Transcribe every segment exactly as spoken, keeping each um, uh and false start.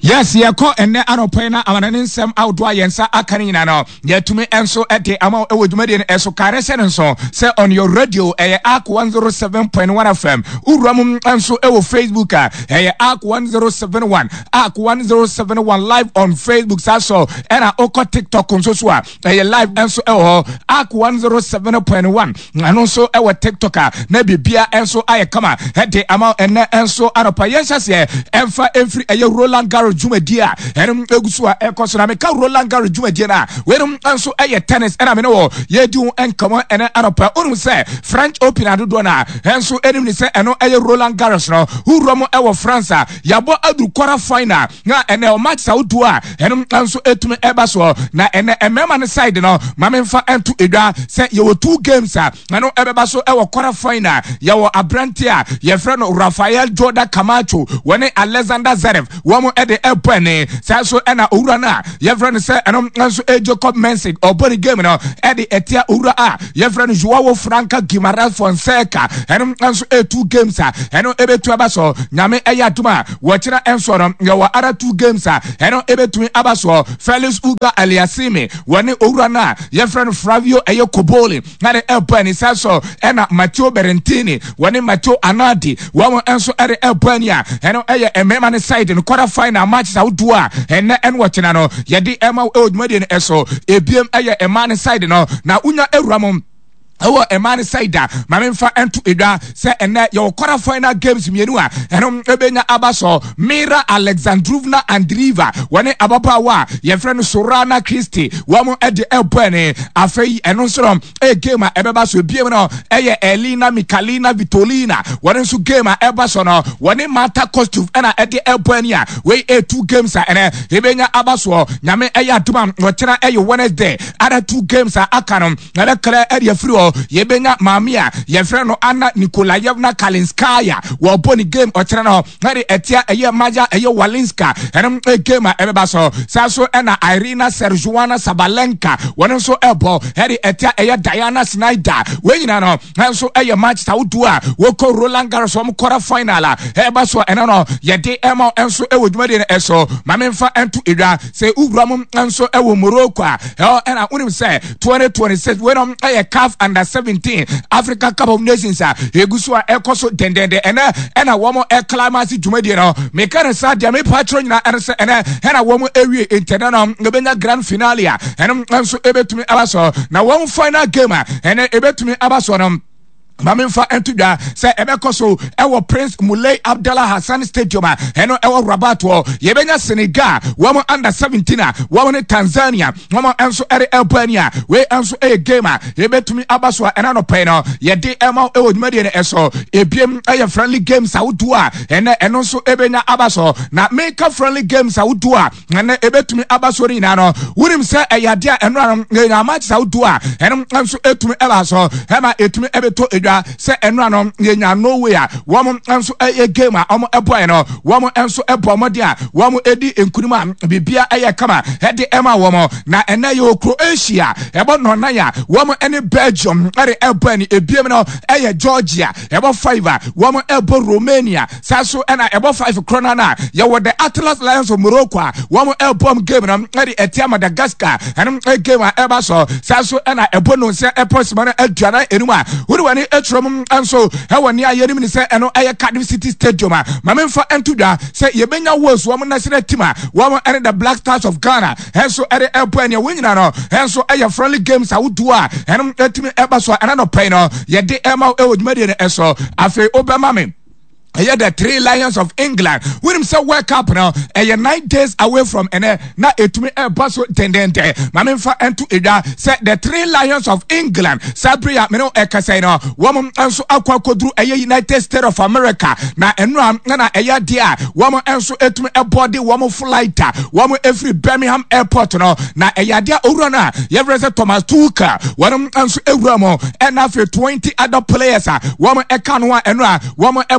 Yes, ye ko enne anopena amanane nsem awdo ayensa akane nyina no yetumi enso ede ama ewodumade ne eso karese nso say on your radio eye Ark one oh seven point one F M uram enso ewo Facebook eye Ark one oh seven one Ark one oh seven one live on Facebook so ena oko TikTok nso so a eye live enso ewo Ark one oh seven point one ano so ewo TikTok na bibia enso aye kama ede ama enne enso anopa yensa se emfa emfri eye Roland Garros Jumedia, and Egusua Ecosamica Roland Garros Jumedia, where also a tennis and I know ye do and come on and anopa unum say French Open and Dona, and so enemy say and no a Roland Garros no, who Romo Ewa France, Yabo Adu Quara Fina, and now match Saudua, and also Etum Ebaso, na and a member side no, Mamma and to Ida, say you were two games, I know Ebaso Ewa Quara Fina, Yawa Abrantia, your friend Rafael Jordan Camacho, when Alexander Zverev, one at the airplane, so ena urana, your friend say, and I'm also a Jacob Mensik or body game no, Eddie Etia Ura, your friend Joao Franca Guimarães Fonseca, and I'm also a two games, and I'm able to Abaso, Name Ayatuma, watching answer on your other two games, and I'm able to Abaso, Felix Uga Aliasimi, one Urana, your friend Flavio Ayo Coboli, not an airplane is also, and Matteo Berentini, one Matteo Anadi, one answer at the airplane, and I'm a man side in quarter final match Saudua, and and watching no, Yadi Emma Old Median Eso, a B M a man side no, now Una Eramon. Oh, a man say that, Mamma and to Ida, say, and that your quarter final games, Mienua, and um, Ebena Abaso, Mira Alexandrovna Andriva, one Abapawa, your friend Sorana Christie, one at the airplane, Afe, and also a gamer, Ebabaso, Biano, Aya Elina Michalina Vitolina, one so gamer, Ebasono, one Mata costume, and at the airplane, we a two games, and Ebena Abaso, Yame Aya Duman, Watena Aya Wednesday, other two games are Akanum, and a clear area through. Yebenya mamia ye friend no Anna Nikolayevna Kalinskaya wo boni game otrano na de etia eye maja eye Walinska enum e game a ebebaso saso ena Irina Serjuana Sabalenka wono so ebo heri etia eye Diana Snyder we nyina no nso eye match Saudua wo ko Roland Garros om quarter final ebebaso ena no ye de emo enso e wodumade ne eso mamemfa ento edwa se uwram enso e wo Morocco a ena unim say twenty twenty-six we no eye C A F under seventeen Africa Cup of Nations a egusua ekoso dendende ena ena womo e climax dwumadi no me kan sa dia me patron na ena ena ena womo ewie international ngabenya grand finale a ena nso ebetumi abaso na womo final game a ena ebetumi abaso no Mamimfa entuda say ebekoso ewo Prince Moulay Abdallah Hassan Stadium eno ewo Rabat wo yebenya Senegal womo under seventeen a womo ne Tanzania womo enso ere Albania we enso e game a yebetumi abaso ena no pay no yede ema ewo dwumade ne eso ebiem eye friendly games Saudi a ene eno so ebenya abaso na make friendly games Saudi a ene ebetumi abaso ri na no wunim say eyade a eno na match Saudi a eno enso etumi abaso hema etumi ebeto say enrano yenya no way a wom enso e game a omo eboy no wom enso ebo mode a wom edi enkunuma bibia eye kama hede ema wom na ena yo Croatia ebo no na ya wom ene Belgium ere ebo ni ebiem no eye Georgia ebo five wom ebo Romania saso ena ebo five krona na ye wo the Atlas Lions of Morocco wom ebo game no ere etia Madagascar ene game a eba so saso ena ebo no se ebo simana aduana enuma woni wani etrom anso hewani ayenim ni se eno eye Cardiff City Stadium mamemfa entudwa se yebenya wos wo national team wo ene the Black Stars of Ghana henso ere airport ne winyina no henso eye friendly games awudu a eno etimi ebaso ana no pay no yede ema ewodumade ne eso afi obema me Here the three Lions of England. When him say wake up now, and you're nine days away from ene na etumi e baso tendente. Mamemfa entu ida say the three Lions of England. Sabria me no ekasai no. Woman enso akwa kodru eye United States of America. Na enu na eye dia. Woman enso etumi e body woman flighter. Woman every Birmingham airport no. Na eye dia owura na. Yevrese Thomas Tuchel. Woman enso ewura mo. And after twenty other players. Woman e kanwa enu woman e body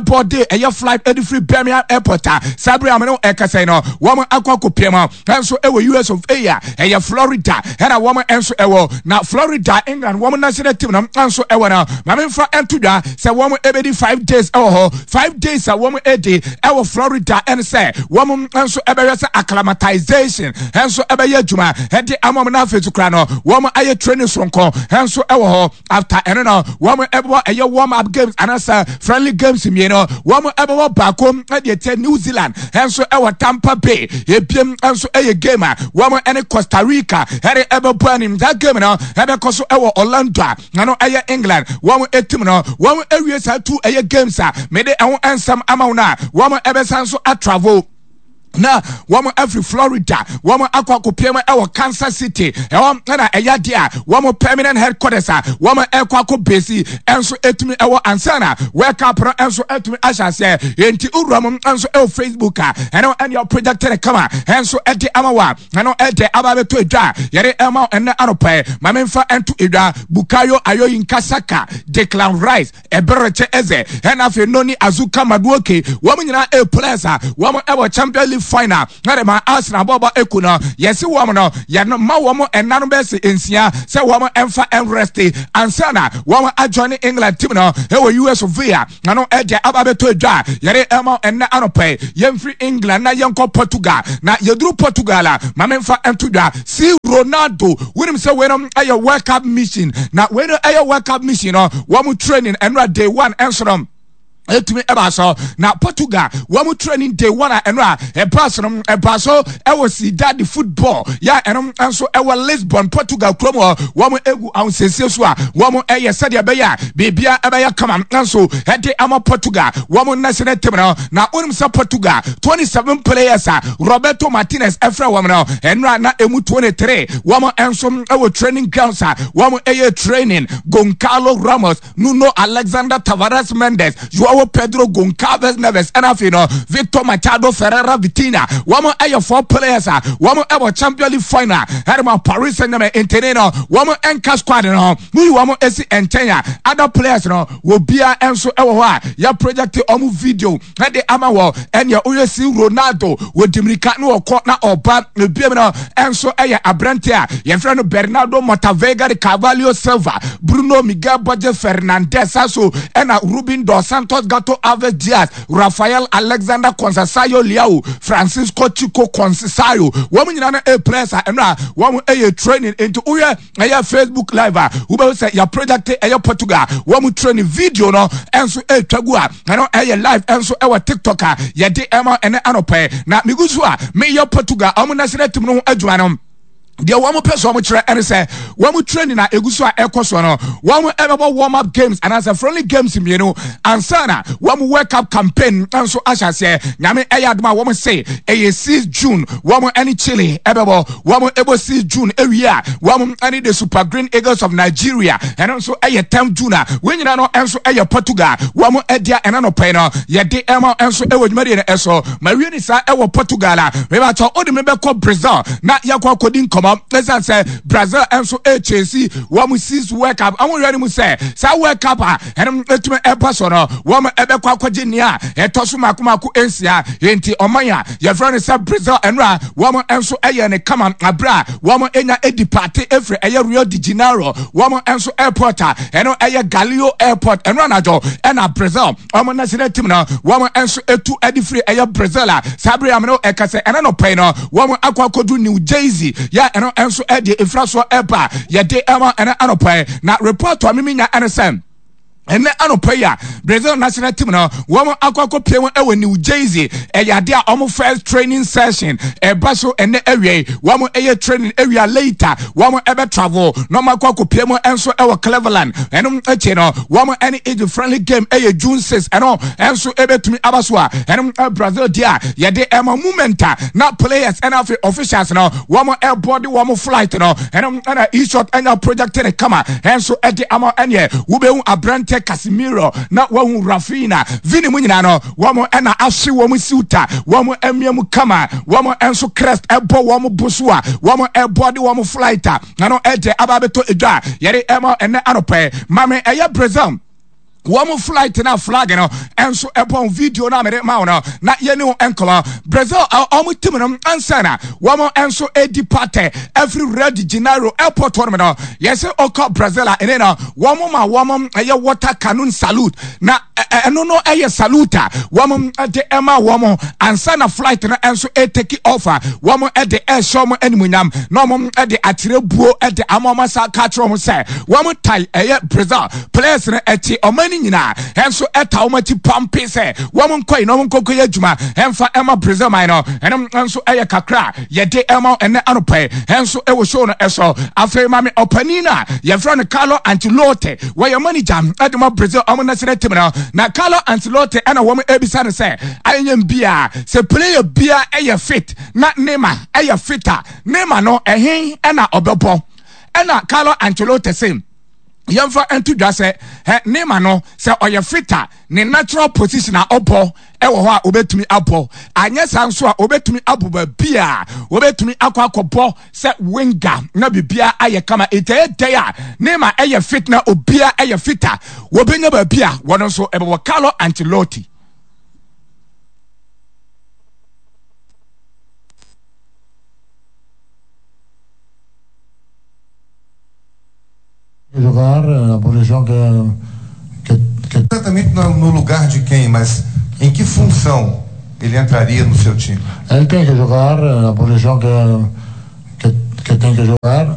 ye eye flight edi free Birmingham airport sabre ameno ekasa no womo akwa kopiema enso ewo U S of A eye Florida era womo enso ewo na Florida England womo national team no enso ewo na mamemfa entuda se womo ebedi five days ewo ho five days a womo edi ewo Florida and say womo enso ebeye se acclimatization enso ebeye adwuma edi amom na afetu kra no womo aye training sonko enso ewo ho after eno no womo ebo eye warm up games and answer friendly games mi no womo ebo baako edi te New Zealand enso ewo Tampa Bay ebiem enso eye game a womo ene Costa Rica ere ebo panim that game no ebe koso ewo Orlando na no eye England womo etim no womo ewie sa two eye games a mede ehon ansam amauna womo ebe sanso a travel na womo every Florida womo akwa kopiema ewo Kansas City ewo na eya dia womo permanent headquarters a womo ekwa ko base enso etumi ewo ansana wake up enso etumi ashase enti uram enso ewo Facebook a eno and your project kama enso edi amawa eno ede ababeto edwa yere ema enne anope mamemfa ento edwa Bukayo Ayoyin Kasaka Declan Rice ebereche eze ena fe noni Azuka Maduoke womo nyina e players a womo ewo Champions League final na ma Arsenal bobo ekuna yesi wo no ya no ma wo mo enano bese ensia se wo mo emfa enrest ansana wo mo adjoin England team no e wo U S of A na no eje ababeto edwa yere ema enna anope yemfri England na yenko Portugal na yeduru Portugal ma memfa entudwa si Ronaldo winim se we no aye World Cup mission na we no aye World Cup mission no wo mo training enra day one enso etumi ebaso na Portugal wamu training day one enra ebaso no ebaso ewo Cidade football ya enom enso ewo Lisbon Portugal kromo wamu egu ansese so a wamu eye sade beya bibia ebeya kama enso ede ama Portugal wamu national team no na onim sa Portugal twenty-seven players a Roberto Martinez efra wamu no enra na emu twenty-three wamu enso ewo training grounds a wamu eye training Goncalo Ramos Nuno Alexander Tavares Mendes Joao Pedro Goncalves Neves and afino Victor Machado Ferreira Vitina wamo ayo four players a wamo ebo Champions League final herma Paris Saint-Germain inteno wamo enka squad no mu wamo esi entenya other players no wo bia enso ewo ho a ya project omu video na de ama wo enya oyesi Ronaldo wo dimirika no okọ na oba no bia no enso eye abrante a ye frɛ no Bernardo Montavega de Carvalho Silva Bruno Miguel Borges Fernandes aso ena Ruben dos Santos Gato Alves Diaz Rafael Alexander Consasayo Liao Francisco Chico Consasayo womu nyina na a players a enra womu eye training into uye eye Facebook live a ube say ya project eye Portugal womu training video no enso e twagu a no eye live enso ewa TikTok a ye de ema ene anope na migusu a me ya Portugal omu national team no adwuma no the one person who train and say one training na eguso a ekoso no one ever warm up games and as a friendly games you know ansana one World Cup campaign and so asha say nyame eyadma one say e six June one any Chile ebebo one ebo six June area one any the Super Green Eagles of Nigeria and also e ten June when you know enso e Portugal one edia enano pay no ye de ema enso e wodwumade na eso mawieni sa e wo Portugal a we ba cho odi me be ko Brazil na yakwa kodin let's say Brazil and so H C one sees World Cup. I want to say, say World Cup and let me a person one ebe kwa kwa jinia e tosu makumaku ensia enti omanya your friend is Brazil and ra one and so eye ne kama abra one enya edi party every eye Rio de Janeiro one and so airport and eye Galileo airport and ranajo and a Brazil one national team now one and so etu edi free eye Brazil sabri amno ekase and no pay no one akwa kodu New Jersey ya and enso e de infraso eba ye de ema ena anopai na report to amiminya anesem ene anopai Brazil national team no wo akwa pie won ewe New Jersey e yade a omo first training session e baso ene ewie wo eye training area later wo ebe travel no makwa pie mo enso ewe Cleveland eno eche no wo any age friendly game eye June sixth eno enso ebe tumi abaso a eno Brazil dia yade ema momenta na players and officials no wo air body wo flight no eno na e-shot enya project kama enso ede ama enye wo be hu abrante Casemiro na wahu Rafinha Vini munyina no wamo ena ahwe wamo siuta wamo emiemu kama wamo enso crest ebo wamo busua wamo ebody wamo flighter na no ede ababeto edwa yere ema ene anope mame eye Brazil One flight na flag no enso upon video na mere ma no na ye ne enkoma Brazil omo team no ansana one enso edi party every Rio de Janeiro airport tournament no yes oko Brazil ene no one ma one eye water cannon salute na eno no eye salute one de ema one ansana flight no enso e take offer one e de air show mo animunyam no mo e de atirebuo e de amama sa catro mo say one tie eye Brazil players no eti omani nyina enso eta omati pampe say one koi no nkoko adwuma emfa ema Brazil man no enom enso eye kakra ye de ema ene anopai enso e wo show no eso afei mame opanina ye friend Carlo Ancelotti where your manager edema Brazil omo national team no na Carlo Ancelotti ana wo ebisa no say ayem bia say player bia eye fit na Neymar eye fitter Neymar no ehin ena obebo ena Carlo Ancelotti say yamfa entu dwa se he Neymar no se oye fitter ne natural position a obo ewo ho a obetumi abo anya sanso a obetumi abo ba bia obetumi akwa akobo se winger na bibia aye kama etete a Neymar eye fit na obia eye fitter wobenya ba bia wono so ebe Carlo Ancelotti. Jogar na posição que, que, que... Exatamente no, no lugar de quem, mas em que função ele entraria no seu time? Ele tem que jogar na posição que, que, que tem que jogar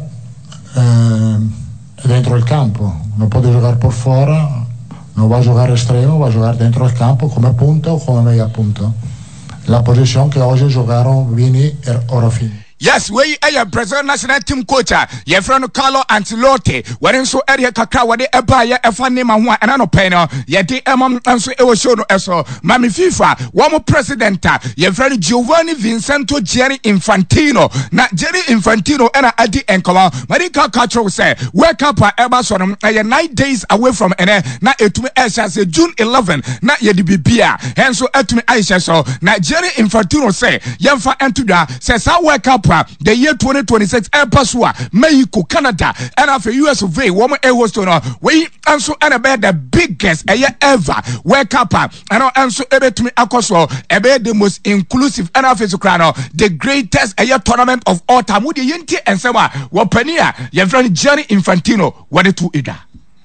eh, dentro do campo. Não pode jogar por fora, não vai jogar extremo, vai jogar dentro do campo como punta ou como meia punta. La posição que hoje jogaram Vini e Orofini. Yes, we a Brazil national team coach. Your friend Carlo Ancelotti. When so area kakra wade eba ye efa name ho ana no pen no. Ye de emam anso e wo show no eso. Mami FIFA, one president. Your friend Giovanni Vincento Gianni Infantino. Na Gianni Infantino ena adi enkoma. Marika Katro say, wake up eba so no ye nine days away from ene na etumi esha say June eleventh na ye di bibia. Henso etumi aisha so. Na Gianni Infantino say, yemfa entuda say sa wake up the year twenty twenty-six Epasua Mexico Canada and after U S of A one a host on we answer and about the biggest a year ever wake up and answer ebe to me akoso ebe the most inclusive and after the greatest a year tournament of all time with the yinti and sema wapania your friend Gianni Infantino what it to ida.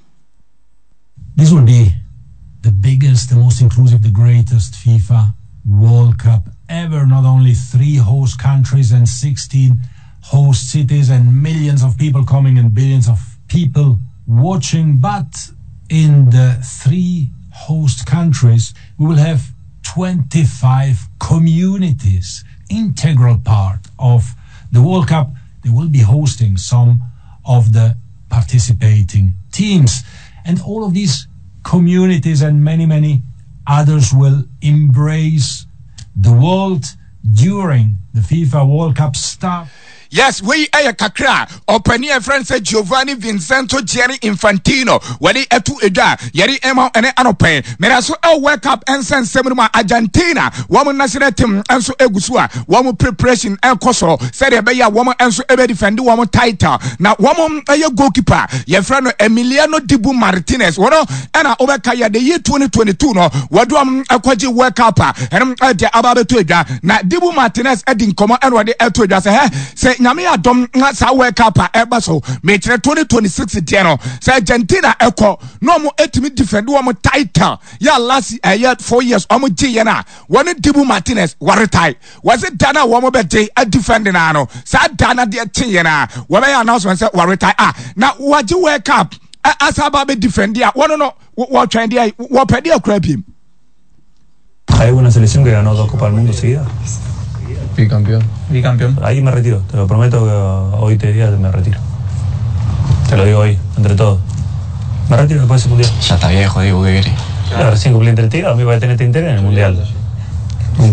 This will be the biggest, the most inclusive, the greatest FIFA World Cup ever. Not only three host countries and sixteen host cities and millions of people coming and billions of people watching, but in the three host countries we will have twenty-five communities, integral part of the World Cup. They will be hosting some of the participating teams, and all of these communities and many many others will embrace the world during the FIFA World Cup start. Yes, we a kakra openia friend say Giovanni Vincento Gianni Infantino when he etu eda yeri ema ene anope mera so e World Cup ensen semuma Argentina woman national team enso egusua woman preparation enkoso said ebe ya woman enso ebe defend woman title na woman eye goalkeeper ye friend Emiliano Dibu Martinez wono ena obeka ya the year twenty twenty-two no wadu am akwaji World Cup enum ade ababeto eda na Dibu Martinez edin komo eno de eto eda say say nyame adom na sa World Cup eba so me twenty twenty-six de no say Argentina eko no mo etimi defend wo mo title ya last a year four years o mo giye na one Dibu Martinez waretai was it dana wo mo be dey a defend na no sa dana de tiye na wo be announcement say waretai ah na waji World Cup asaba be defend ya wo no no wo twen dia wo pedi akura bim. Hay una selección que ganó dos Copas del Mundo seguidas. Bicampeón. Bicampeón. Ahí me retiro, te lo prometo que hoy te diría que me retiro. Te lo digo hoy, entre todos. Me retiro después de ese mundial. Ya está viejo, digo, ¿qué querés? Claro, recién cumplí treinta y dos, a mí voy a tener interés en el mundial. Un pen...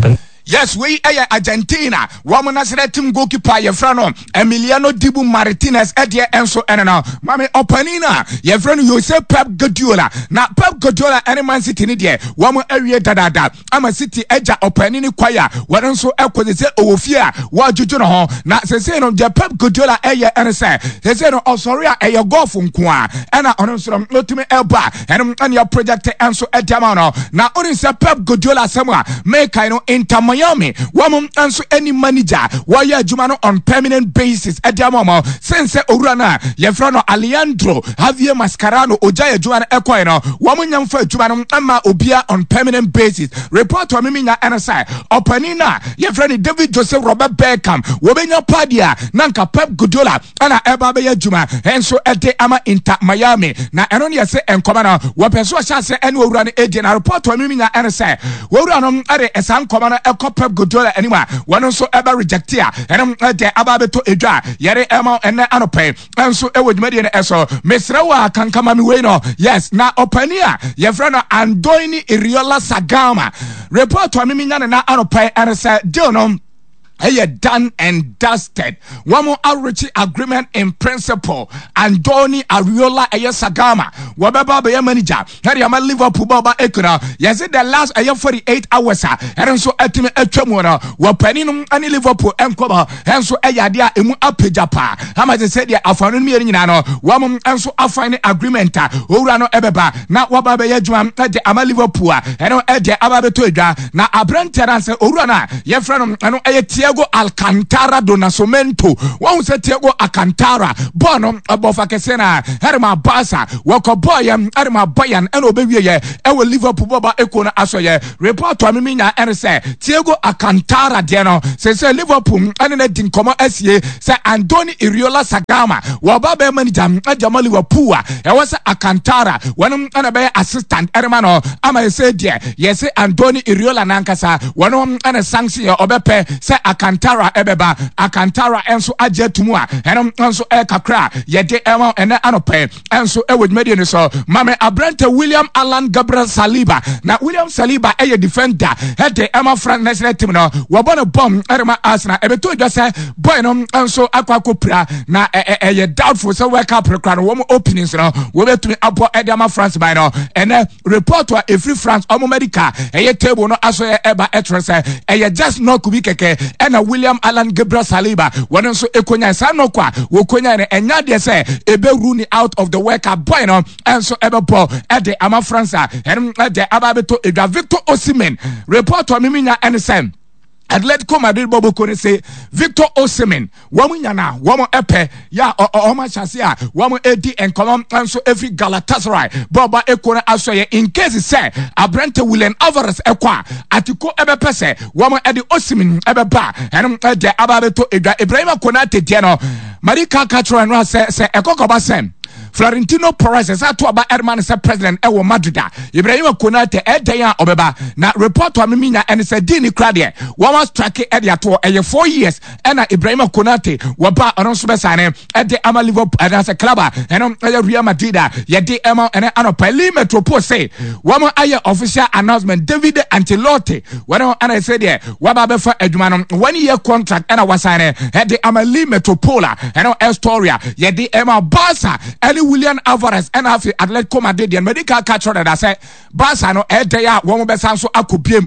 yes we eye Argentina woman national team goalkeeper yefrano Emiliano Dibu Martinez edie enso enena mame opanina yefrano Jose Pep Guardiola na Pep Guardiola ene Man City ni de woman awie dadada ama City eja opanini kwaya warenso ekwese owofia wa juju no ho na sese no je Pep Guardiola eye ene se sese no osoria eye golf nkoa ena ono nso otumi eba ene ene ya project enso ediama no na oni se Pep Guardiola semwa make I know Inter Miami woman enso any manager wa ya adwuma no on permanent basis ediama mo sense owura na ye fra no Alejandro Javier Mascherano oja ya adwuma no ekoi no woman nyamfa adwuma no ama obia on permanent basis report wa mimi nya ene sai opanina ye fra ni David Joseph Robert Beckham wo benya padia nanka Pep Guardiola ana eba be ya adwuma enso ede ama Inter Miami na eno ne yese enkoma na wo peso chance ene owura no edi na report wa mimi nya ene sai wo owura no ade esan koma na ekọ Pep Guardiola anima wono so eba reject ya ene ede aba beto edwa yere ema ene anope enso ewo dwumade ne eso mesrewa kankama mi we no yes na opania ye fra no Andoni Iriola Sagama report wa mimi nya na anope ene say deal no hey, done and dusted. One more outreach agreement in principle. Andoni Ariola Aya Sagama. Wababa be manager. Harry Ama Liverpool Baba Ekuna. Yes, the last aya forty-eight hours. And so etime etwemona. Wapaninum ani Liverpool enkoba. And so aya dia emu apejapa. Hama je said ya afanu mi nyina no. Wamum and so afine agreement. Owura no ebeba. Na wababa ye dwam de Ama Liverpool. And ede ababe to edwa. Na abrante ran se owura na ye friend no eye Thiago Alcantara do Nascimento. One say Thiago Alcantara. Bono abofa kesena. Herma Barca. Wako boyam. Herma Bayern. Eno bewie ye. Ewe Liverpool baba ekona asoye. Report to mimi na ene se Thiago Alcantara deno. Se se Liverpool ene din komo esye. Se Andoni Iriola Sagama. Wababa manager ajama Liverpool. Ewe se Alcantara. Wanu ene be assistant. Herma no. Ama yese die. Yese Andoni Iriola nankasa. Wanu ene sanction ya obepe. Se Alcantara ebeba. Alcantara enso aje tumua. Eno enso e kakra. Yede ema ene anope. Enso e wejmedi ni so. Mame Abrante William Alan Gabriel Saliba. Na William Saliba eye defender. Hede ema Frank national team no. Wabone bomb erema Arsenal. Ebe to jose boy no enso akwa kopra. Na eye e, e, doubtful so wake up rekra no. Womo openings no. Wobe tumi abo ede ama France by no. Ene report wa every France omo medica. Eye table no aso ye eba etrese. Eye just no kubi keke. Ena William Alan Gabriel Saliba. Wano so ekonya sa no kwa. Wokonya ne enya de se ebe runi out of the worker boy no. Enso ebe po ede ama France. Ene ede ababeto edwa Victor Osimhen. Report wa mimi nya enesem. Atletico Madrid bobo kone say Victor Osimhen wamu nyana wamu epe ya oma chasia wamu edi enkomam anso every Galatasaray boba ekone asoye in case say Abrante William Alvarez ekwa atiko ebe pese wamu edi Osimhen ebe ba enum ede ababeto edwa Ibrahima Konate die no Marika Katro no se se ekokoba sem Florentino Perez sa to aba Herman se president ewo Madrid Ibrahima Konate edan obeba na report wa miminya ene se di ni krade wa strike ede ato eye four years ena Ibrahima Konate waba ono so besane ede ama Liverpool ede se club eno eye Real Madrid ye de ema ene anopa li metropole say wa aye official announcement David Ancelotti when ana say there waba be fa adwuma no one year contract ena wasane ede ama li metropole eno Astoria ye de ema Barca William Alvarez and afi Atletico Madrid and medical catcher that I say Barca no e dey a wo be sanso akobiem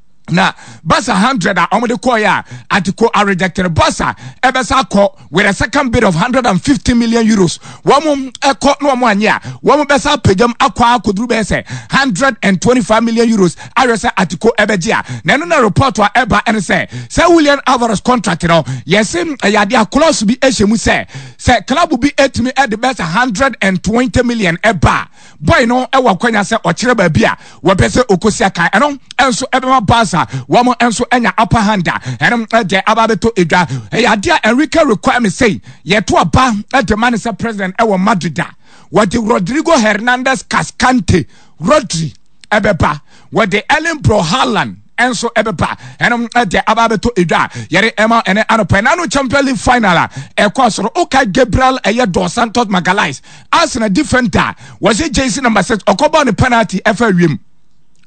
na Barca one hundred a omo de koya atiko a rejected Barca ebesa call with a second bid of one hundred fifty million euros womo eko no omo anya womo besa pejam akwa akoduru be say one hundred twenty-five million euros aresa atiko ebejia na no na report wa eba and say say William Alvarez contract no yes yade a clause bi ehemu say say club bi etimi at the best one hundred twenty million eba boy no e wakwanya say okire ba bia wo pese okosia kan eno enso ebema Barca womo enso enya upper hand eno de ababeto edwa yade a Enrique requirement say ye to aba the man is president e wo Madrid what the Rodrigo Hernandez Cascante Rodri ebeba what the Ellen Bro Haaland enso ebeba eno de ababeto edwa yere ema ene anopenano Champions League final e kwasoro okay Gabriel eye Dos Santos Magalhaes Arsenal defender was it J C number six okobo on penalty efa wiem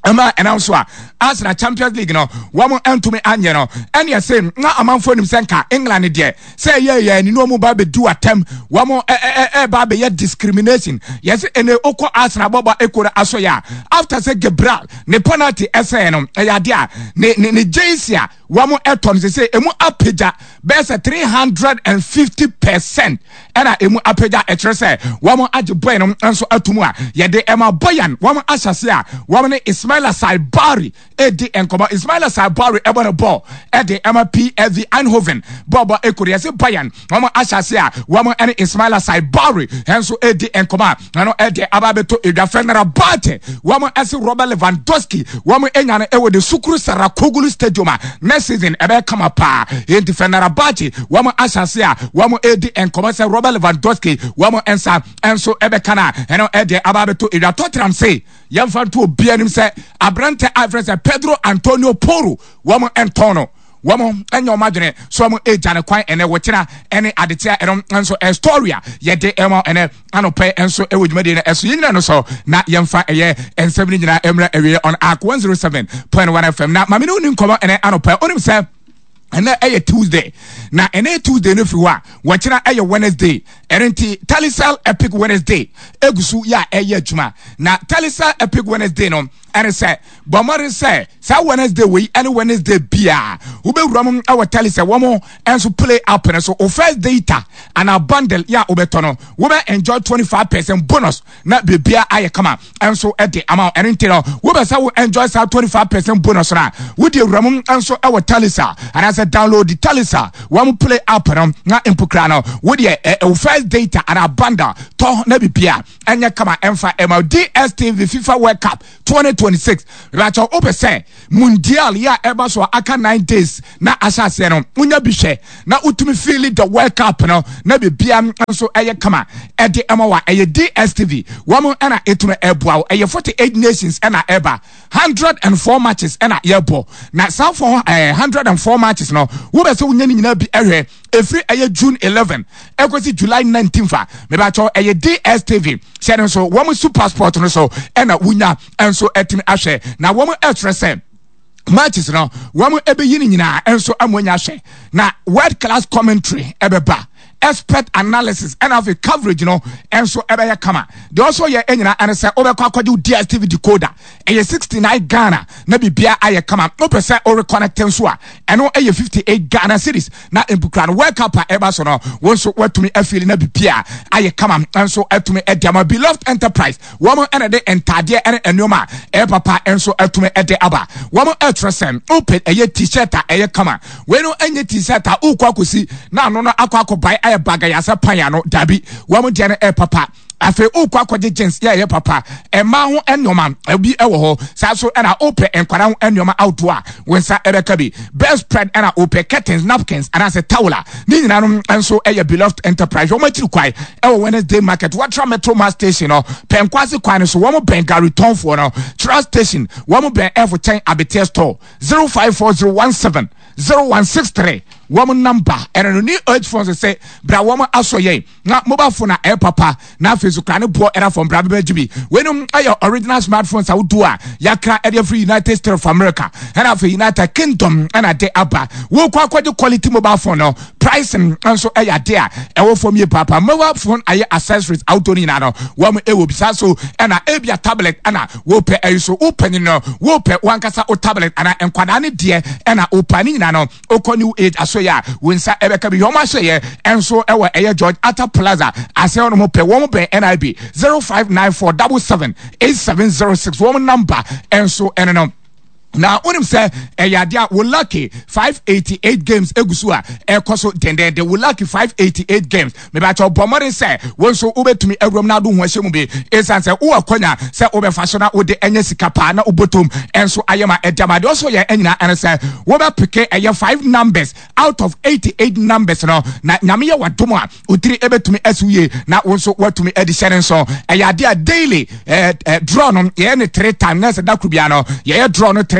Ama announce wa Arsenal Champions League no wamo entumi anye no ene say na amanfo nim senka England de say ye ye ni no mu ba be do atem wamo e e e ba be ye discrimination yes ene okọ Arsenal boba ekora aso ya after say Gabriel ne penalty essay no e ya de a ne ne Jasia wamo eton say emu apeja be say three hundred fifty percent ena emu apeja e kire say wamo age boy no enso atumu a ye de ema boyan wamo asase a wamo ne Ismaila Saibari edi enkoba Ismaila Saibari ebo ne ball edi ema P S V Eindhoven bobo ekuri ese Bayern wamo ashase a wamo ene Ismaila Saibari henso edi enkoba no edi ababeto edwa Fenerbahce wamo ese Robert Lewandowski wamo enyane ewo de Sukuru Sarakoglu Stadium next season ebe kama pa enti Fenerbahce wamo ashase a wamo edi enkoba se Robert Lewandowski wamo ensa enso ebe kana eno edi ababeto edwa Tottenham say yamfa to obianim se abrante Alvarez Pedro Antonio Porro wamo entono wamo enyo madwene so wamo ejane kwan ene wochina ene adetia eno enso Astoria yede emo ene anope enso ewodwumade ne eso yinna no so na yamfa eye ensem ni nyina emra ewe on Arc one oh seven point one F M na mame no nim komo ene anope onim se ene eye Tuesday na ene Tuesday no fiwa wochina eye Wednesday erenti Talisal Epic Wednesday egusu ya eye adwuma na Talisal Epic Wednesday no and say bomari say sa Wednesday we any Wednesday bia ube ram our Talisal womo and so play up and so first data and a bundle ya ubetono we enjoy twenty-five percent bonus na bibia aye kama and so at the amount erenti no we say we enjoy sa twenty-five percent bonus na we the ram and so our Talisal and as download the Talisal one play up and na impukra no we the first data and a bundle to na bibia enya kama emfa ema D S T V FIFA World Cup twenty twenty-six racho ope say mundial ya eba so aka nine days na asase no unya bihwe na utumi feel the World Cup no na bibia nso eye kama e de ema wa eye D S T V wamo ena etume eboa eye forty-eight nations ena eba one hundred four matches ena yebo na some for one hundred four matches no wo be so unya ni nyina bi ehwe efri eye June eleventh ekosi July nineteenth fa me ba cho eye D S T V share so wamo super sport no so ena unya enso etimi ahwe na wamo etrese matches no wamo ebe yini nyina enso amonya ahwe na world class commentary ebeba expert analysis and have a coverage, you know, and so ever kama. They also ye enyina and say over kwakwaju D S T V decoder. Eye sixty-nine Ghana na bibia aye kama. No percent or reconnect tensua. And no eye fifty-eight Ghana cities. Na impukran work up eba so no. Wonso what to me e feel na bibia aye kama. And so to me e my beloved enterprise. Woman ene de entade ene enoma e papa and so to me e de aba. Woman etresen open eye t-shirt eye kama. We no enye t-shirt u kwa kusi na no na akwa akwa buy baga ya sa panya no dabi wamu jene e papa afe ukwa kwaje gens ya ye papa e ma ho enoma abi e wo ho sa so na ope enkwara ho enoma outdoor wensa ebeka bi best spread na ope curtains napkins and as a towel ni nyina no enso e ye beloved enterprise wo machiri kwai e wo Wednesday market watra metro mass station no penkwase kwan so wo mo benga return for no trust station wo mo ben e for chain abete store zero five four zero one seven zero one six three woman number and no new urge phones say bra woman asoye na mobile phone na e papa na Facebook na bo era from bra bejibi wenum ayo original smartphones a wodo a yakra e free United States of America and of United Kingdom and a day aba wo kwa kwaje quality mobile phone no pricing and so e ya there e wo from ye papa mobile phone aye accessories auto ni na no wo e wo bisa so and a ebia tablet and a wo pe e so open no wo pe wankasa o tablet and a enkwada ne de and a open na no okọ new age aso ya wensa ebeka bi homa hye enso ewa eye George Atta Plaza ase ono mo pe wo mo be N I B zero five nine four seven seven eight seven zero six wo number enso eno now unim say eyadia we lucky five eighty-eight games egusu a ekoso dende de we lucky five eighty-eight games me ba cho bomore say wonso ubetumi egrom na do ho ahyemu be esan say wo akonya say obe fashion na ode enya sika pa na obotom enso ayema edama de also ye enyina and say wo be pick eye five numbers out of eighty-eight numbers no na nyame ye wadom a otiri ebetumi asuye na wonso watumi edition so eyadia daily eh, eh draw no ye ne three times na say da kubia no ye draw no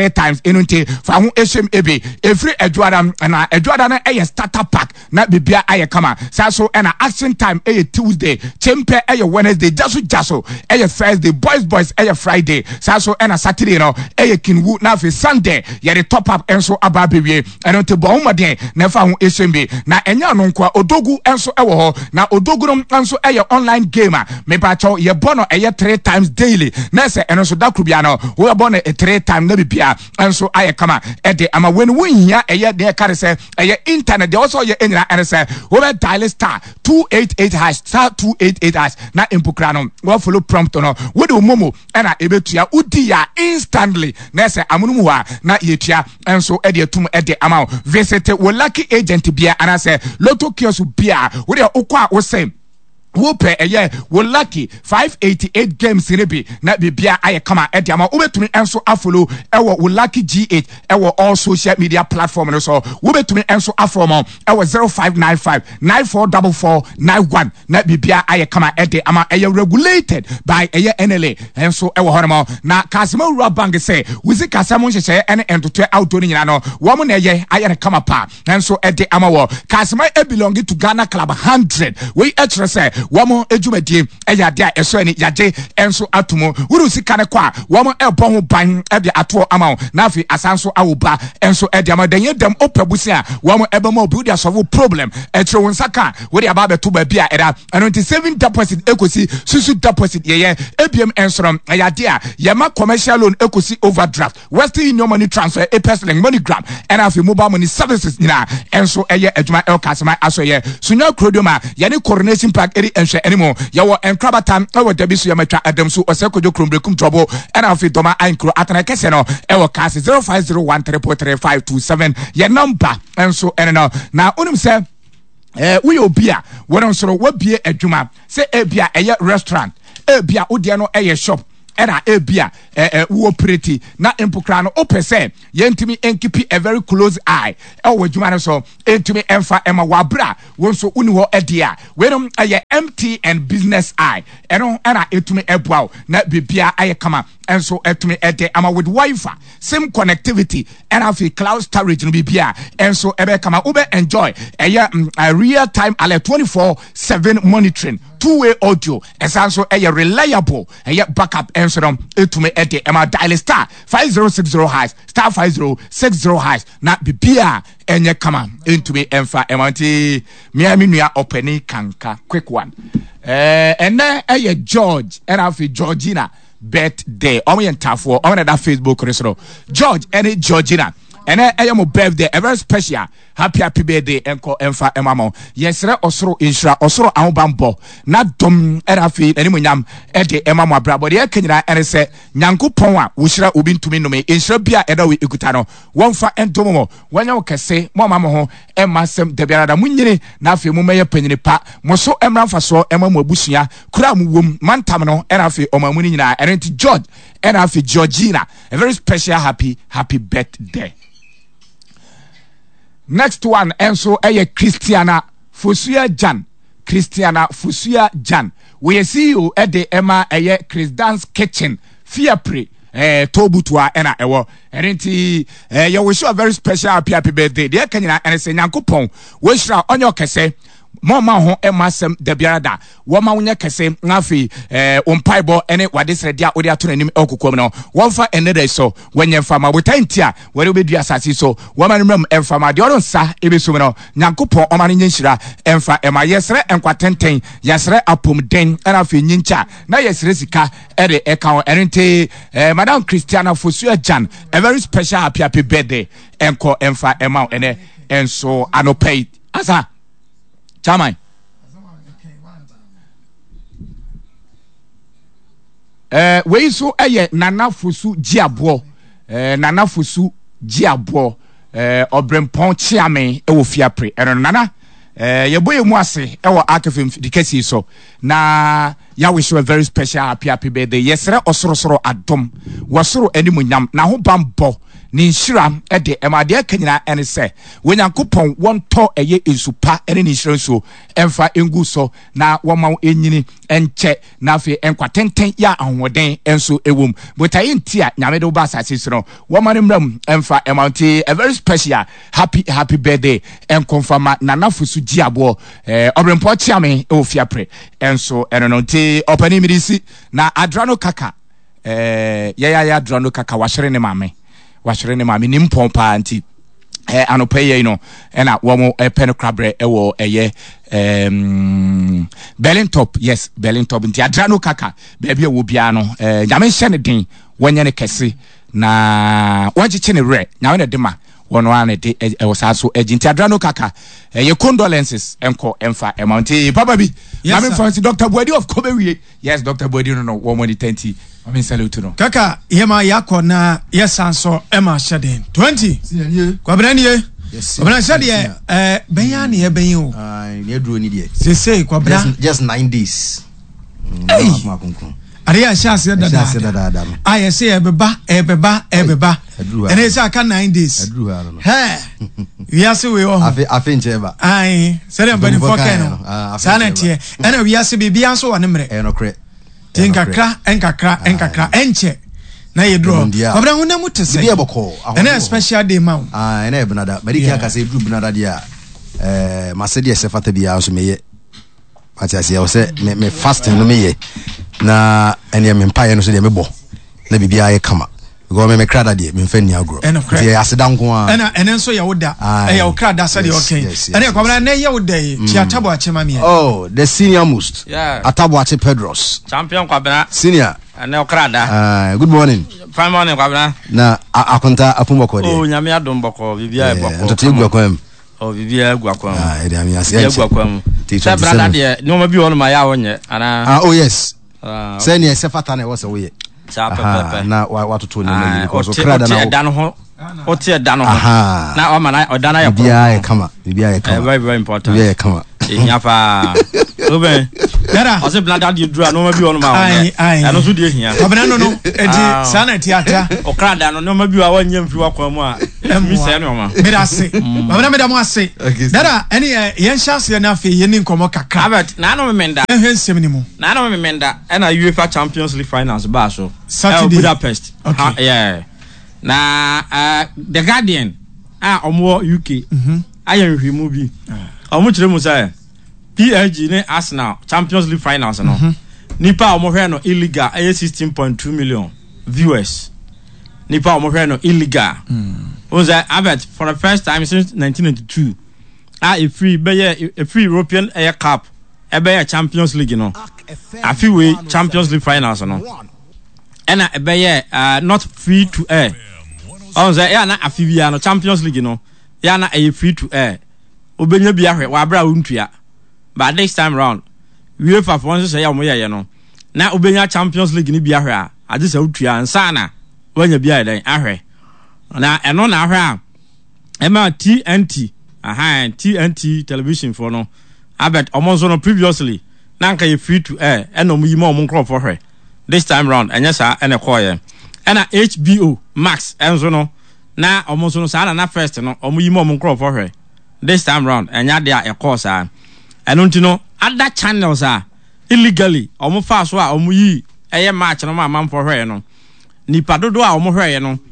three times enunte fa ho eshem ebe every edwada na edwada na eye starter pack na bibia aye kama sa so na action time eye Tuesday chempe eye Wednesday jaso jaso eye Thursday boys boys eye Friday sa so na Saturday no eye kinwu na fe Sunday ye the top up enso aba bewie enunte bo homode na fa ho eshem be na enya no nkwa odogu enso ewo ho na odogu no enso eye online gamer me ba cho ye bono eye three times daily na se enso da krubia no wo bono e three times na bibia enso aye kama e de ama when we hia eye de kare se eye internet de also ye enyina ene se wo be dial star two eighty-eight hash star two eighty-eight hash na impukra no wo follow prompt no wo de momo ena ebetua udi ya instantly na se amunum wa na yetua enso e de atum e de ama visit wo lucky agent bia ana se lotto kiosk bia wo de okwa wo say wo pe eye wo lucky five eighty-eight games rebi na bibia aye kama e de ama wo betumi enso afollow e wo wo lucky G eight e wo all social media platform no so wo betumi enso afollow e wo zero five nine five nine four four four nine one na bibia aye kama e de ama eye regulated by eye N L A enso e wo hono na Kasima Rural Bank say wizi kasamo nhyehyɛ ene entoto auto ni nyina no wo mo na eye aye kama pa enso e de ama wo Kasima e belong to Ghana Club one hundred we e kire say womo ejumadi eya dia eso ani yaje enso atomo wuru sika ne kwa womo ebon ho ban e de ato ama na afi asanso awoba enso e de ama denye dem opebusi a womo ebema obi dia solve problem e kire won saka we dia ba beto ba bia era twenty-seven deposit ekosi susu deposit yeye ebiem enso eya dia yema commercial loan ekosi overdraft Western Union money transfer e personal MoneyGram and afi mobile money services nyina enso eye adwuma el Kasima asoye sunya krodoma yani coronation park eri enhwe anymore yawo enkrabatan ewo dabisu yamatwa adam so osekojo krombrekum trouble and afi doma ankro atana kese no ewo kasi zero five zero one three four three five two seven ye number enso eno na unim se eh we obia won so wo bie adwuma se ebia eye restaurant ebia odie no eye shop era ebia eh eh wo pretty na empukra no opese yentimi enkipi a very close eye e wo adwuma no so entimi emfa ema wabra wonso uni ho edia wenom aye M T N business eye eno era etumi ebua na bibia aye kama enso etumi ede ama with Wi-Fi same connectivity and afi cloud storage no bibia enso ebe kama ube enjoy eye a real time alert twenty-four seven monitoring two way audio esanso eye reliable eye backup enso no etumi ede ema dial star five zero six zero hash star five zero six zero hash na bibia enye kama entumi emfa emanti miami nua openi kanka quick one eh ene eye George and afi Georgina birthday omo yentafo omo na da Facebook resoro George any Georgina ene eyemo birthday a very special happy happy birthday enko emfa emamo yesre osoro insura osoro ahobambo na dom erafi animunyam ede emamo abrabo de ekanyira ene se nyankopon a wo hira obi ntumi nnome insura bia eda we ekuta no wonfa entomo wanya wo kese mo mama ho emasem de biara da munyini na afi mu meye panyini pa mo so emra mfaso emamu abusua kura mu wom mantam no erafi omamuni nyina ene George erafi Georgina a very special happy happy birthday. Next one enso eye Christiana Fusua Jan Christiana Fusua Jan we see you at the Emma eye Chris Dance Kitchen Fiapre eh tobutua ena ewo enti eh you wish you a very special happy happy birthday de kanyina ene se nyankopon we hira onyo kese mama ho emasem da biarada wo ma wonya kese ngafi eh ompaibo ene wade sredia odi ato nanim ekokom no wonfa ene dey so wenye fama botanti a wore obedua asasi so wo ma nmram emfama de oronsa ebeso no nyankopon o ma ne nyinhira emfa ema yesre enkwatenten yesre apomden ana fe nyincha na yesre sika ede eka ente eh Madam Christiana Fusua Jan a very special happy happy birthday enko emfa ema ene enso anopay asa Chamai. Eh we so eye Nana Fusu Giabo eh Nana Fusu Giabo eh Obrempon Chiame e wo Fiapre eno nana eh yeboye mu ase e wo akafem dikasi so na ya wish you a very special happy happy birthday yesre osorosoro adom wasoro animunyam na ho bambo ni nshira e de emade kanyina ene se wenyankopon wonto eye ensupa ene ni nshira nso emfa engu so na woma enyini enche na afi enkwatenten ya ahoden enso ewom botayi ntia nyame de ba asase siro woma ne mram emfa emonte a very special happy happy birthday en confirma nanafusu giabo eh obrempo chiame ofiapre enso enononte opani midisi na adrano kaka eh ya ya adrano kaka wahwere ne mame wahwere ne mame nimpon pa anti eh anopaye you know ena womo pen crabre ewo eye um Berlin top yes Berlin top nti adrano kaka bebia wo bia no eh nyame hye ne den wonye ne kese na wajiche ne re nyame ne dema wono ane de ewosaso ejinti adrano kaka ye condolences enko emfa emonti papa bi na me fancy Doctor Boadi of Kobewie yes Doctor Boadi no no wo money twenty I mean salute no kaka yema yakọ na yesanso ema hyeden twenty kwabra nie yes kwabra hyede eh benya ne benya o ah ne aduro ni de se se kwabra just nine days hey ari a chance da da da ah yes e beba e beba e beba ene se aka nine days aduro ha no he wi ase we o afi afi ncheba ai se dem bani foka no sanate ene wi ase bibia so wane mre e no kre tinkakra enkakra enkakra enche na yedro kwabra huna mutese bibia boko ene special day ma ah ene benada medika ka se dru benada dia eh masedi se fata bia so meye atiase o se me me fasting no meye na ene me mpaye no so de me bo na bibia ye kama go me me krada de me mfa ni agro ti aseda nko a ena ene nso ya woda e ya krada sa de okay ene kwabra na ye woda yi ti atabo achema me oh the senior most yeah atabo ache Pedros champion kwabra senior ene krada ah good morning fine morning kwabra na akonta apumboko de oh nyame adomboko bibia e boko nto te guakwam oh bibia guakwam ah e ami ase guakwam te brother de no ma bi won ma ya wonye ana ah oh yes ah senior se fata na wo se wo ye na watoto ne na because o krada na dan ho o tie dan ho na o ma na o dan ya bia e kama bia e kama very very important bia e kama ehia fa oben dara o se blada di dura no ma bi won ma ai ai ano so di ehia obena no no edi sana tiata o krada no no ma bi wa wanye mfi wa kwa mu a mi se no ma me da se obena me da mo ase dara eni yen chance na fe yen nkomo kakra abet na no me menda ehwe nsem ni mu na no me menda ena UEFA Champions League finals ba so Saturday Budapest okay. uh, yeah na uh, The Guardian ah omo U K mhm ayen hwimu bi omo kire mu say P S G ne Arsenal Champions League finals no nipa omo hwe no illegal ay sixteen point two million viewers nipa omo hwe no illegal on say abet for the first time since nineteen ninety-two ah a free be a free European Air Cup e be Champions League no afi we Champions League finals no ena ebeye uh, not free to air on say ya na afibia no Champions League no ya na e free to air obenya bia hwe wa bra untua but this time round UEFA for once say ya mo ye no na obenya Champions League ni bia hwe a ade say utua ansa na wanya bia den ahwe na eno na ahwe a ema T N T aha T N T television for no abet omonso no previously na nka ye free to air eno mo yima omon crop for hwe this time round enya sa ene koye ena H B O Max enzo no na omonso no sa na first no omo yima omon crop for hwe this time round enya de a course a eno ntino other channels a illegally omo fa so a omo yi eye match no ma man for hwe no nipa dodo a omo hwe no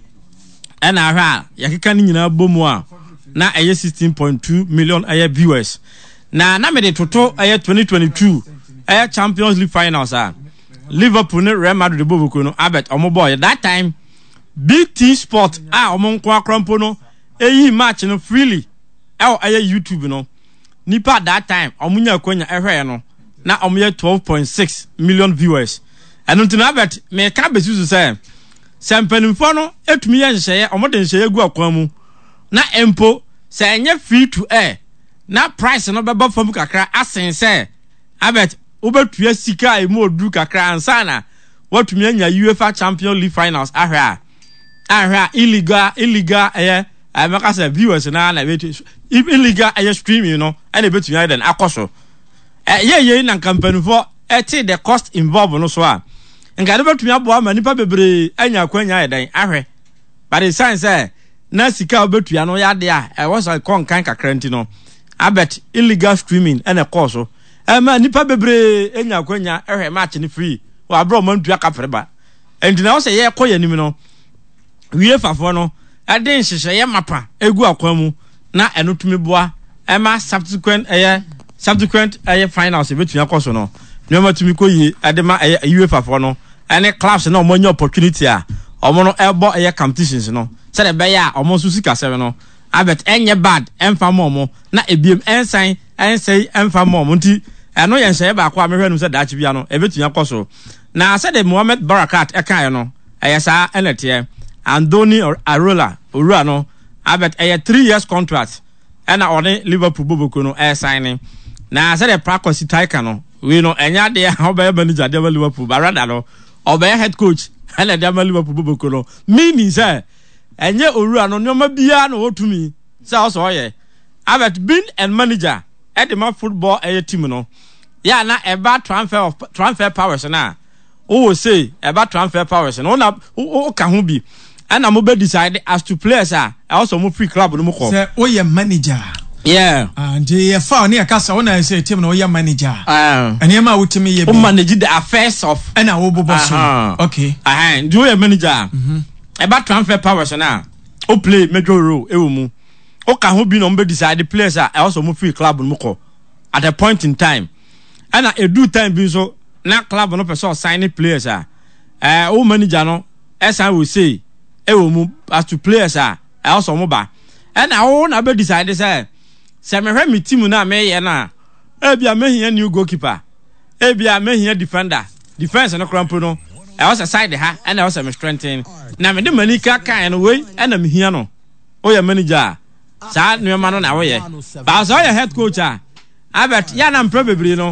ena ahwe a yakeka ni nyina bomu a na eye sixteen point two million eye viewers na na me de toto eye twenty twenty-two eye Champions League finals a Liverpool ne Real Madrid bobuko no abet omo boy that time Big T Sport ah omo nko akrampo no eyi match no freely e eye YouTube no nipa that time omo nya akonya ehwe no na omo ye twelve point six million viewers eno ntino abet me ka besusu say sempanimfo no etumi ye nhye omo de nhye gu akwan mu na empo say enye free to air na price no beba fam kakra asen say abet ubetua sika emu odu kakra ansana watumi anya UEFA Champions League finals ahwa ahwa illegal illegal eh amaka say viewers na na bet illegal eh streaming no and e betumi then akoso eh ye ye na company for eti the cost involved no so a nka de betumi abo ama nipa bebre anya kwanya dan ahwe but the sign say na sika obetua no ya de a e was a konkan kakra nti no abet illegal streaming and a course so e ma nipa bebre enya kwanya ehwe match ni free wa bro man tua kafreba and na say ye koye nim no wie fafo no e den hihye ye mapa egu akwan mu na eno tumi boa e ma subsequent eh subsequent eh finals e betua course no nyoma tumi koyi e de ma eh wie fafo no ene clubs na omonye opportunity a omo no ebo eh competitions no se de be ya omo so sika seven no abet enye bad emfa momo na ebiem ensan ensei emfa momo nti eno ye nse ba kwa mehwe no se dachi bia no ebetunya koso na se de Mohamed Barakat eka no ayesa enete Andoni or Arola Orua no abet eye three years contract ena one Liverpool boboko no e signing na se de Prakosi Taika no we no enya de obey manager de Liverpool barada no obey head coach ena de Liverpool boboko no meaning say enye Orua no nyoma bia no otumi say also oye abet being and manager at the man football a team no ya na eba transfer of transfer powers na o say eba transfer powers no na o ka ho bi and mo be decide as to players are also mo free club no mo ko say o ye manager yeah and ye fa na kasa o na say team no o ye manager ah and ye ma wotimi ye o manage the affairs of and o bobo so okay ah do ye manager mhm eba transfer powers na o play major role e wo mu o ka ho bi no mbe decide players are also mo free club no ko at a point in time and a do time bi so na club no person sign players are eh o manager no as I will say e wo mu as to players are also mo ba and na o na be decide say say me hwe me team na me ye na e bia me hia new goalkeeper e bia me hia defender defense no crampo no I was side ha and I was me strengthen na me de manika kan no we and me hia no o ya manager sa no ma no na wo ye ba so ya head coach a abet ya na mpre bebre no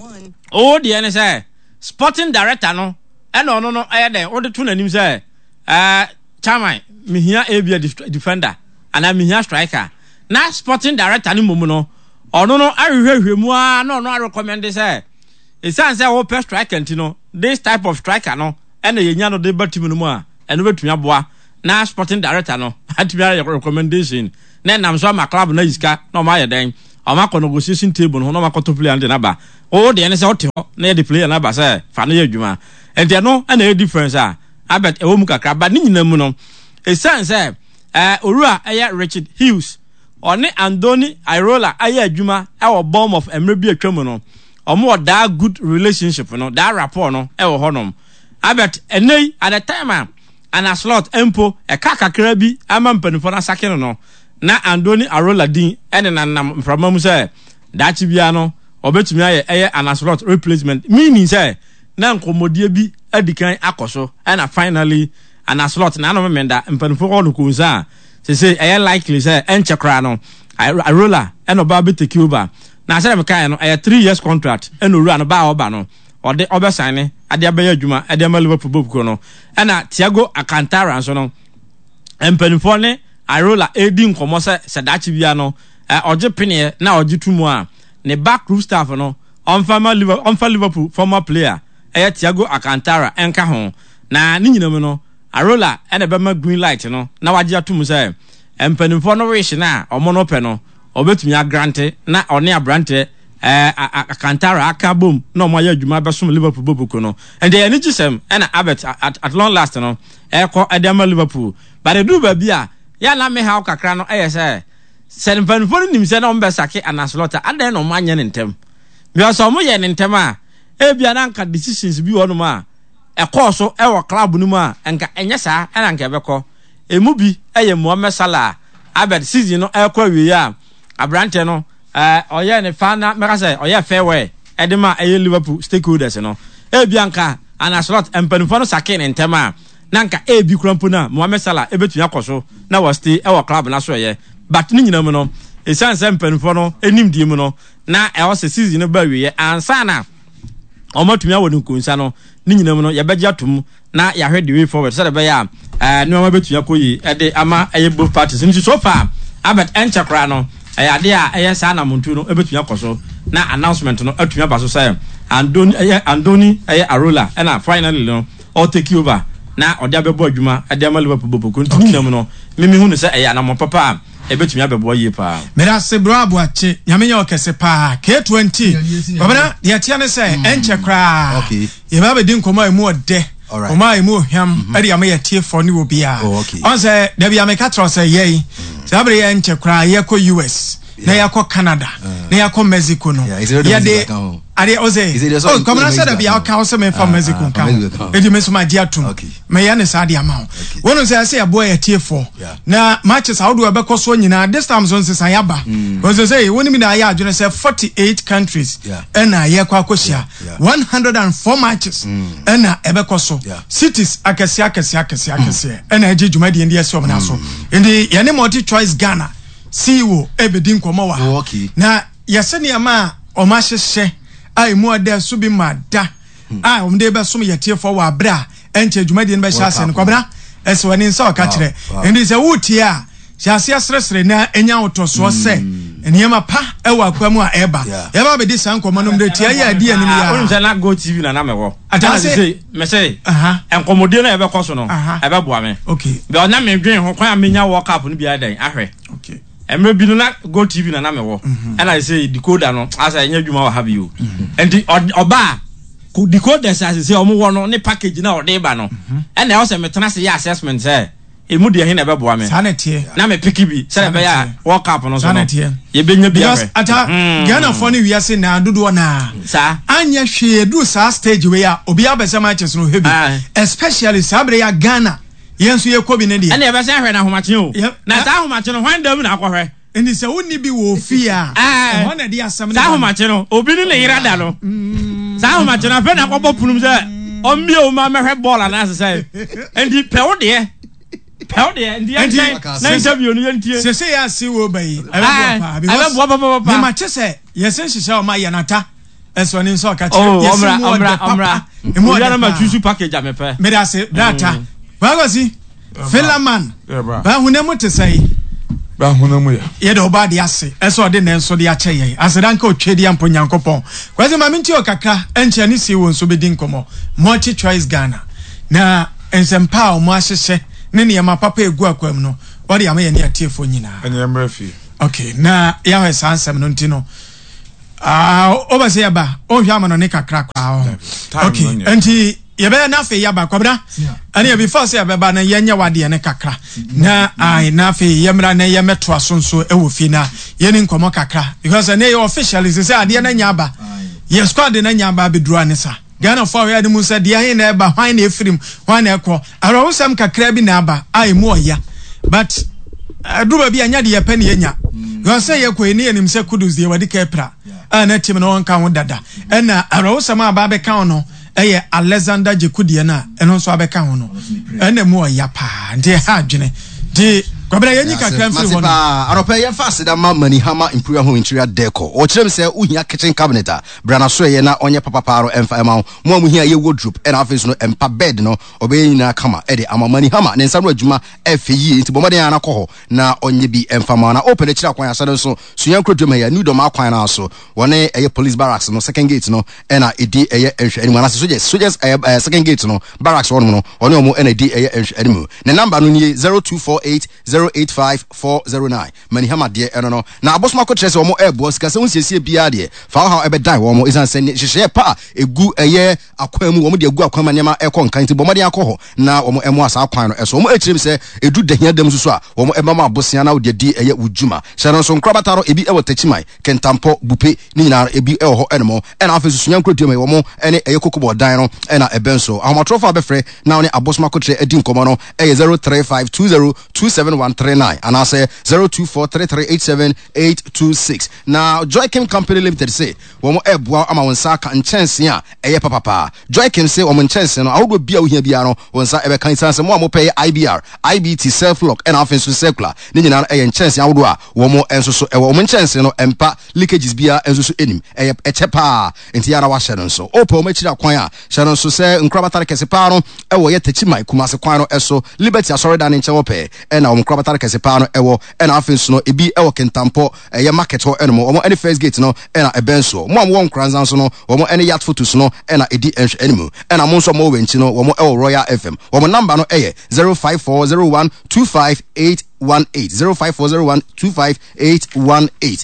o de ne say sporting director no e no no no e den o de to nanim say eh chairman me hia e bia defender ana me hia striker na sporting director ni mumu no ono no ahwehwehwemu a no no recommend say e san say wo per striker ntino this type of striker no ena yenya no de batim no mu a eno betumi aboa na sporting director no atumi recommendation na nam so ma club na iska no ma yeden o ma ko negotiation table no ma ko to player na ba o de ene say o te ho na de player na ba say fa na adwuma enti no ena e difference a abet e wo mu kakra ba ni nyina mu no e san say eh Orua eye Richard Hughes oni Andoni Irola eye adwuma e wo bomb of emre bi atwa no omo that good relationship no that rapport no e wo honom abet enei at the time and a slot empo e kakakra bi ama mpanifo na sake no na Andoni Arola din ene na nam mframa say dachi bia no obetumi aye eye an slot replacement meaning say na nkomodie bi adikan akoso and finally an slot na no menda mpanifo ko no kunza say say eye likely say enchekra no Arola eno ba be take over na say me kan no eye three years contract eno Orua no ba oba no ode obesane ade abaya adwuma ade ama Liverpool bobko no ena Thiago Alcantara so no empanifo ne Arola edi nkomo se sedachi bia no oje pene na oje tumu a ne back group staff no on former Liverpool on for Liverpool former player eh Thiago Alcantara enka ho na ni nyinam no Arola ene be ma green light no na waje atumu se empanifo no wish na omo no pe no obetumi agrante na one abrante eh Alcantara akabom na omo ya adwuma be som Liverpool boboko no and the energy sem ena abet at, at long last no e ko edema Liverpool but the do ba bia ya na me ha kakra no eh say sen fanfo nim se na ombe sake anaslota adan no manye ne ntem bia so mo ye ne ntem a e bia na nka decisions bi wono ma e course e wo club no ma enka enye sa ena nka beko emu bi eye Mohamed Salah abet season no e kwa wi ya abrante no eh oye ne fana meka say oye fairway edema eye Liverpool stakeholders no e bia nka anaslot empanfo no sake ne ntem a nanka e bi krampo na Mohamed Salah ebetunya akoso na was stay e wo club na so ye but ni nyina mu no e san san penfo no enim die mu no na e was season no ba wi ye ansa na omatumi awodun kunsa no ni nyina mu no ye beja tum na ya hwe the way forward so be ya eh no ma betunya koyi e de ama eye both parties nti so far abet enchakra no e ade a eye sa na muntu no ebetunya akoso na announcement no atunya ba so say Andoni eye Andoni eye Arola na finally no all take over na ɔde abɛbɔ adwuma ade ama Liverpool bɔ poko ntumi nam no mimi hu ne sɛ ɛyɛ anamɔ papa a ɛbɛtumi abɛbɔ yie paa mera se bro abuache nyame nya okese paa K twenty babana de tia ne sɛ enche kra ye ba be din koma emu ode oma emu hwam ade am ye tie for ne obi a on say da bia me ka tro say ye sabre ye enche kra ye ko U S na yakɔ Canada na yakɔ Mexico no ya de ade oze oh come na said bia ka o se me from Mexico ka edi me so ma dia tum me ya ne sa de ama wono say say aboy ya tie for na matches how do we be so nyina this time so nsesan ya ba because say woni mi na ya adwene say forty-eight countries na ye kwa akohia one hundred four matches na e be so cities akese akese akese akese na eje dwuma de ndi ese omna so ndi ye ne multi choice Ghana siwo ebedin komo wa na yese ne ma o ma hyehye ai mu ade so bi ma da ai o mde be so yetie fo wa bra enche dwumadi ne be hya ase ne kwabra ese wani nsa o ka kire ndi se wutie a hyase asresre na enya otoso se eniyema pa e wa kwamu a eba ya ba be di san komo no mde tie ya di anim ya onu se na Go T V na na mewo ata se me se enkomodie na e be koso no e be boa me okay be ona me dwen ho kwan amenya World Cup no bia dan ahwe okay emre bi no na Go T V na na mewo and I say decoder no asa enya dwuma wa have you and the oba ko decoder say say omo wo no ne package na ode ba no and I say metena say assessment say emu de he na be boa me sanete na me pick bi say be ya World Cup no so no ye benya bi because ata Ghana for ni wiase na dodo na sa anya hwe edu sa stage we ya obi abesa matches no hebi especially sabre ya Ghana yensu ye kobi ne dia ene be say hwe na homache o na sa homache no hwan dam na akohwe eni se woni bi wo fi a ho na dia asam ne sa homache no obi ni ne yira da no sa homache na fe na akobɔ punum se o mi o ma mehwe ball na se endi pe wo de pe wo de endi na interview no yentie se se ya si wo bai ebe bo pa bo pa ni ma che se yesen hihye o ma yanata eso ni so ka che yesen omra omra emu ya na ma chusu package a me pe me da se data bagosi Philaman ba hunemu te sai ba hunemu ya ye do ba de ase eso de ne so de ache ye asedan ka otwedi ampo nyankopon kwaze ma minti o kakra enche ni si won so be din komo multi choice Ghana na ensempa o mo ahyehye ne ne ma papa egu akwam no wo de am ye ne atiefo nyina enye mrafi okay na ya we sansem no ntino ah obase ya ba o hwa ma no ne kakra kwa okay enti ye be na fe ya ba kwabra ani ye before say abeba na ye nya wade ne kakra na ai na fe ye mra na ye meto asonso e wo fi na ye ni nkomo kakra because na ye officially say ade na nya ba ye squad na nya ba be duru anisa Ghana for ya de musa de ahin na ba hwan na efrim hwan na ekọ arawo sam kakra bi na ba ai mu oya but aduba bi anya de ye pe na ye nya because say ye ko eni enim se kudus de wadi kepra ana tim na won kan ho dada na arawo sam aba be kan no eye Alexander Jekudie na eno so abeka ho no ena mu oya pa nti ha adwene di kwabra yenyi kakra mfiri ho no aropa ye fast da ma mani hama improve home interior decor o kirem se uhia kitchen cabinet a brana so ye na onye papa paro emfa ema mo amu hia ye wardrobe ena afes no empa bed no obe nyina kama e de ama mani hama ne nsa no adwuma efe yi nti bomoden ana kɔ na onye bi emfa ma na open kira kwan asade so suyan krodwom ya new dom akwan na so wone eye police barracks no second gate no ena edi eye enhwe animu na soldiers soldiers second gate no barracks won no one omo ena edi eye enhwe animu ne number no ni zero two four eight zero eight five four zero nine mani hama de eno no na abosma ko kire se omo ebo sika se unsiesie bia de fa ha ebe dai omo isan se hyehyɛ pa egu eye akwan mu omo de egu akwan ma nyama ekɔ nkan nti bomade akɔ na omo emo asa akwan no eso omo ekirem se edu dahia dam susu a omo ema ma abosia na de di eye wudwuma hyɛ so nkrabataro ebi ewo tachimai kentampo bupe ni nyina ebi ewo ho enemo ena afesu sunya nkrodu mai omo ene eye kokobo dan no ena ebenso ahomatrofo abefre na one abosma ko kire edi nkomo no eye zero three five two zero two seven one three nine and I say zero two four three three eight seven eight two six. Now Joykim Company Limited say womo eboa ama wonsa ka nchense a eye papa Joykim say womo nchense no awodo bia wo hia bia no wonsa ebe kan sanse mo amopɛ I B R I B T self lock and offense circular ni nyina eye nchense awodo a womo enso so ewo womo nchense no empa leakages bia enso so enim eye eche pa enti ya na wa hyɛ no so opo mo akira kwan a hyɛ no so sɛ nkrabatare kese pa no ewo ye tachimai kumase kwan no eso Liberty asɔre da ne nkyɛ wo pɛ e na womo Enkwabata Kesepa no ewo ena afenso no ebi ewo Kentampo eye market ho enmo omo any first gate no ena ebenso mo am won kranzan so no omo any yacht photos no ena edi enhwe enmu ena mo nso mo wenchi no omo ewo Royal F M omo number no eye zero five four zero one two five eight one eight zero five four zero one two five eight one eight.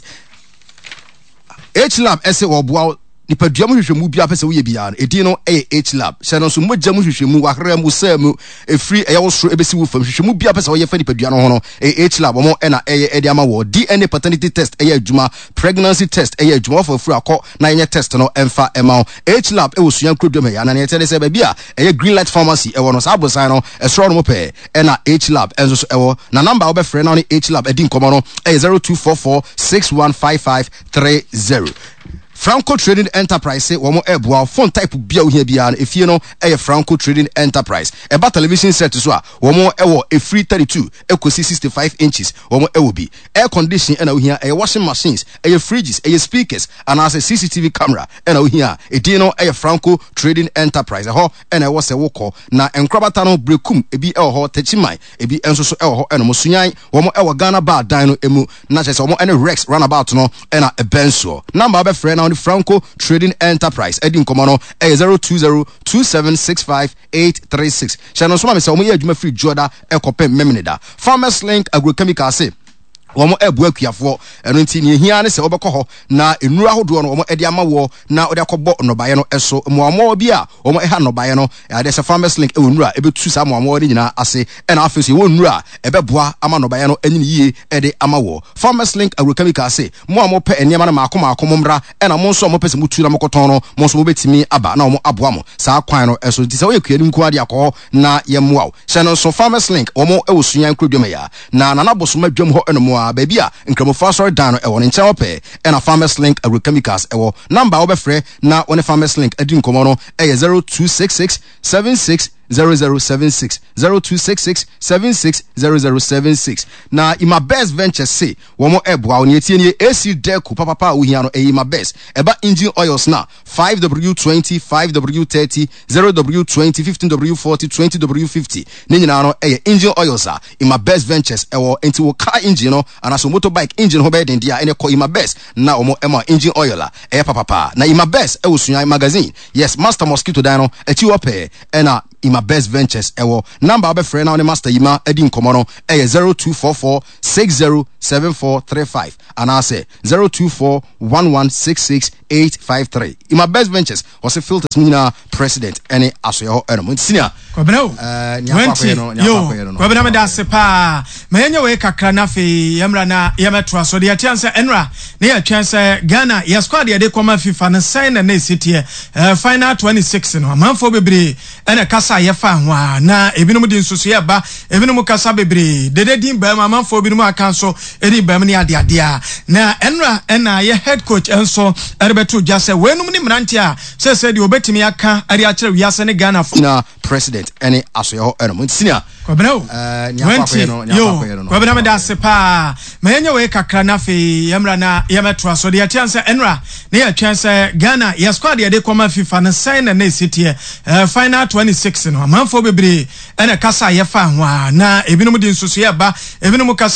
H Lab ese oboa nipadua mu hwehwemu bia pese wo ye bia no edi no eh H Lab hye no so mogya mu hwehwemu wahra mu samu efri eye wo soro ebesi wo fam hwehwemu bia pese wo ye fa nipadua no ho no eh H Lab omo ena eye edi ama wo D N A paternity test eye adwuma pregnancy test eye adwuma for fru akọ na yenye test no emfa ema H Lab e wo suyan krodom ya na ne tele se ba bia eye Green Light Pharmacy e wo no sa abosan no esoro no mo pe ena H Lab enso so e wo na number wo be frɛ na no H Lab edi nkomo no eye zero two four four six one five five three zero. Franco Trading Enterprise say womo eboa phone type bia wo hia bia no efie no eye Franco Trading Enterprise eba television set so a womo ewo a free thirty-two ekosi sixty-five inches womo ewo bi air condition ena wo hia eye washing machines eye fridges eye speakers and as a C C T V camera ena wo hia edi no eye Franco Trading Enterprise ho ena wo se wokọ na enkrabata no brekum ebi ewo ho techimai ebi enso so ewo ho ena mo sunyan womo ewo Ghana bar dan no emu na chese womo ene Rex runabout no ena ebenso number be frɛ na Franco Trading Enterprise Edin Komono eh zero two zero two seven six five eight three six. Shano so ma me se omo ye adwuma free Joda ekopem memeneda. Farmers Link Agrochemical say womo ebu akuafo eno nti ne hia ne se obekọ ho na enuru ahodo no womo ede ama wo na ode akọbọ nobaye no eso moamo bi a womo eha nobaye no ade se Farmers Link e wonuru a ebetu sa moamo de nyina ase ena afese wonuru a ebeboa ama nobaye no anyine yie ede ama wo. Farmers Link Agrochemical say moamo pe eniema na makoma akomomra ena mo nso mo pese mutu na mokoton no mo nso mo betimi aba na womo aboa mo sa kwan no eso nti se wo yekuani nko ade akọ na yemoa wo se no so Farmers Link womo e wosuyan krodwom ya na nana bosoma dwom ho eno baby a nkramofo sorry dan e won nchen ope e na Farmers Link Agrochemicals e wo number wo be frɛ na one Farmers Link adi nkomo no e zero two six six seven six zero zero seven six zero two six six seven six zero zero seven six. Na ima best venture say womo eboa oni etie ni A C Deco papa papa wo hia no e ima best eba engine oils na five W twenty five W thirty zero W twenty fifteen W forty twenty W fifty ne nyina no e engine oils a ima best ventures e wo enti wo car engine no anaso motorbike engine ho be den dia ene ko ima best na omo ema engine oil a e papa papa na ima best e wo suyan magazine yes Master Mosquito dino e ti wo pe e na ima best ventures ewo number obe frɛ na on Master Yima edi nkomo no e zero two four four six zero seven four three five and I say zero two four one one six six eight five three. Ima best ventures was a filters mina president any aso eno senior kwabena eh nyakwa no nyakwa no kwabena me da sepa menye we kakra na fe yamra na yametro so de atianse enra na ya twanse Ghana ya squad ya de koma FIFA na sign na city eh final twenty-six no manfo bebre ena kasa ye fa ho na ebinom di nsusu ye ba ebinom kasa bebre dede din ba manfo ebinom aka so edi ba me ne ade ade a na enra ena ye head coach enso erbeto jase wenum ni mranti a se se de obetimi aka ari a kire wiase ne Ghana fo na president any aso eno senior kwabena eh nyakwa no nyakwa no kwabena me da sepa menye we kakra na fe yamra na yametro so de atianse enra na ya twanse Ghana ya squad ya de koma FIFA na sign na city eh final twenty-six no manfo bebre ena kasa ye fa ho na ebinom di nsusu ye ba ebinom kasa